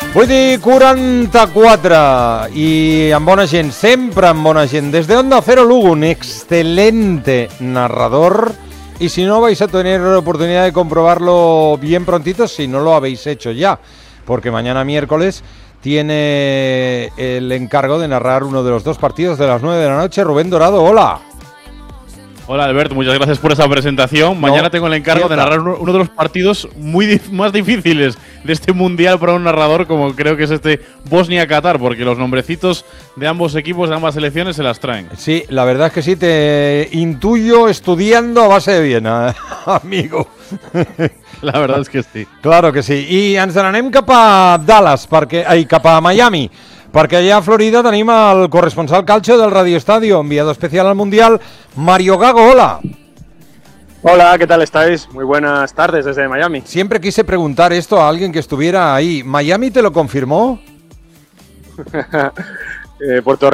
8 i 44 y amb bona gent, sempre amb bona gent. Desde Onda Cero Lugo, un excelente narrador. Y si no, vais a tener oportunidad de comprobarlo bien prontito, si no lo habéis hecho ya. Porque mañana miércoles tiene el encargo de narrar uno de los dos partidos de las 9 de la noche. Rubén Dorado, hola. Hola Alberto, muchas gracias por esa presentación. Mañana tengo el encargo de narrar uno de los partidos más difíciles de este mundial para un narrador, como creo que es este Bosnia-Qatar, porque los nombrecitos de ambos equipos, de ambas selecciones, se las traen. Sí, la verdad es que sí, te intuyo estudiando a base de Viena, amigo. La verdad es que sí. Claro que sí. I ens n'anem cap a Dallas, cap a Miami, perquè allà a Florida tenim el corresponsal calcio del Radio Estadio, enviado especial al Mundial, Mario Gago, hola. Hola, ¿qué tal estáis? Muy buenas tardes desde Miami. Siempre quise preguntar esto a alguien que estuviera ahí. ¿Miami te lo confirmó? Puerto